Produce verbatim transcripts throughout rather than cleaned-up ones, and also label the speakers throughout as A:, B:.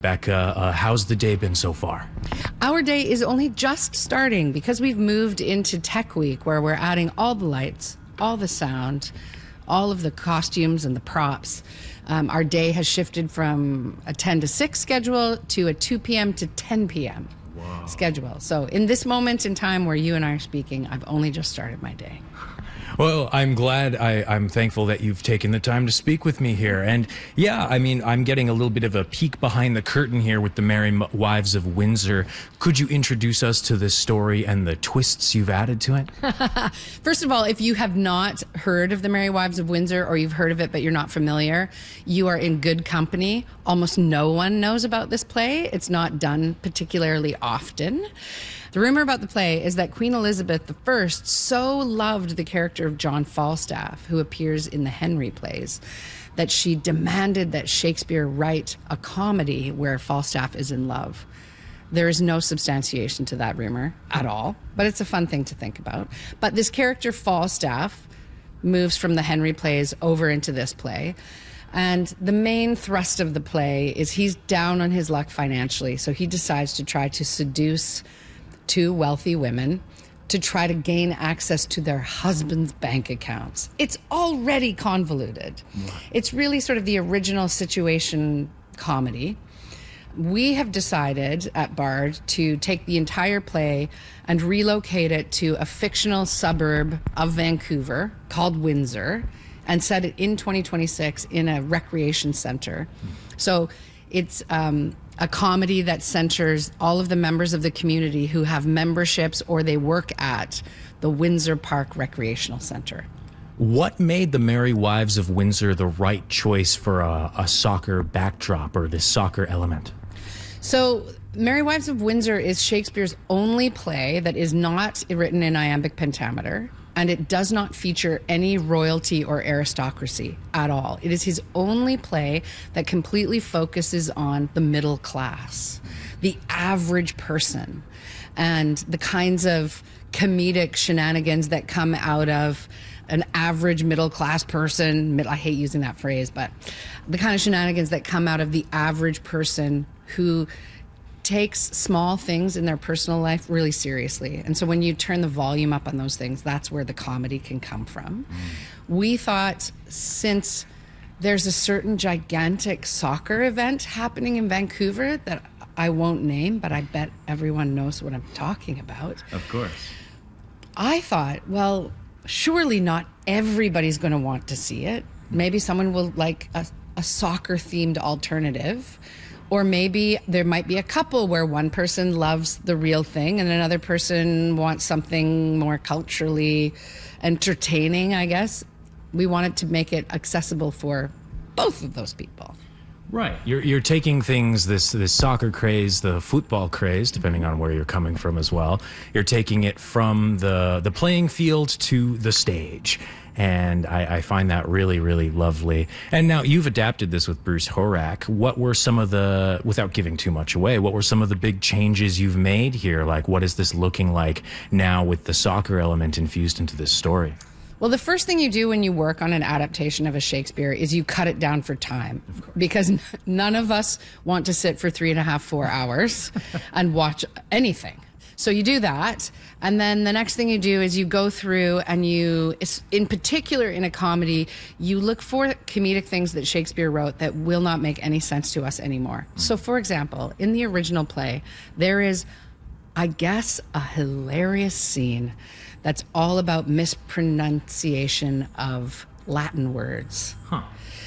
A: Becca, uh, how's the day been so far?
B: Our day is only just starting because we've moved into Tech Week, where we're adding all the lights, all the sound, all of the costumes and the props. Um, our day has shifted from a ten to six schedule to a two p.m. to ten p.m. Wow. schedule. So in this moment in time where you and I are speaking, I've only just started my day.
A: Well, I'm glad, I, I'm thankful that you've taken the time to speak with me here. And yeah, I mean, I'm getting a little bit of a peek behind the curtain here with the Merry Wives of Windsor. Could you introduce us to this story and the twists you've added to it?
B: First of all, if you have not heard of the Merry Wives of Windsor, or you've heard of it but you're not familiar, you are in good company. Almost no one knows about this play. It's not done particularly often. The rumor about the play is that Queen Elizabeth the First so loved the character of John Falstaff, who appears in the Henry plays, that she demanded that Shakespeare write a comedy where Falstaff is in love. There is no substantiation to that rumor at all, but it's a fun thing to think about. But this character, Falstaff, moves from the Henry plays over into this play. And the main thrust of the play is he's down on his luck financially, so he decides to try to seduce two wealthy women to try to gain access to their husbands' bank accounts. It's already convoluted. Wow. It's really sort of the original situation comedy. We have decided at Bard to take the entire play and relocate it to a fictional suburb of Vancouver called Windsor and set it in twenty twenty-six in a recreation center. So it's um, a comedy that centers all of the members of the community who have memberships or they work at the Windsor Park Recreational Center.
A: What made the Merry Wives of Windsor the right choice for a, a soccer backdrop or this soccer element?
B: So Merry Wives of Windsor is Shakespeare's only play that is not written in iambic pentameter, and it does not feature any royalty or aristocracy at all. It is his only play that completely focuses on the middle class, the average person, and the kinds of comedic shenanigans that come out of an average middle class person. I hate using that phrase, but the kind of shenanigans that come out of the average person who takes small things in their personal life really seriously. And so when you turn the volume up on those things, that's where the comedy can come from. Mm. We thought, since there's a certain gigantic soccer event happening in Vancouver that I won't name, but I bet everyone knows what I'm talking about.
A: Of course.
B: I thought, well, surely not everybody's going to want to see it. Maybe someone will like a, a soccer-themed alternative. Or maybe there might be a couple where one person loves the real thing and another person wants something more culturally entertaining, I guess. We wanted to make it accessible for both of those people.
A: Right. You're you're taking things, this this soccer craze, the football craze, depending on where you're coming from as well. You're taking it from the, the playing field to the stage. And I, I find that really, really lovely. And now you've adapted this with Bruce Horak. What were some of the, without giving too much away, what were some of the big changes you've made here? Like, what is this looking like now with the soccer element infused into this story?
B: Well, the first thing you do when you work on an adaptation of a Shakespeare is you cut it down for time, because n- none of us want to sit for three and a half, four hours and watch anything. So you do that, and then the next thing you do is you go through and you, in particular in a comedy, you look for comedic things that Shakespeare wrote that will not make any sense to us anymore. So for example, in the original play, there is, I guess, a hilarious scene that's all about mispronunciation of Latin words. Huh.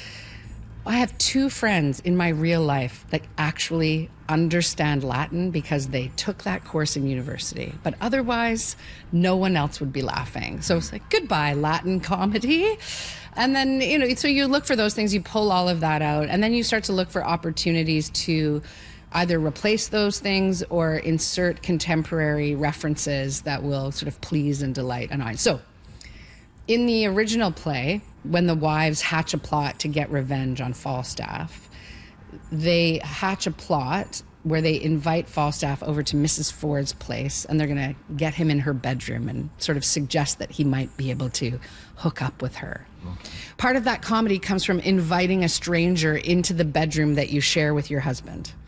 B: I have two friends in my real life that actually understand Latin because they took that course in university. But otherwise, no one else would be laughing. So it's like, goodbye, Latin comedy. And then, you know, so you look for those things, you pull all of that out, and then you start to look for opportunities to either replace those things or insert contemporary references that will sort of please and delight an audience. So in the original play, when the wives hatch a plot to get revenge on Falstaff, they hatch a plot where they invite Falstaff over to Missus Ford's place, and they're going to get him in her bedroom and sort of suggest that he might be able to hook up with her. Okay. Part of that comedy comes from inviting a stranger into the bedroom that you share with your husband.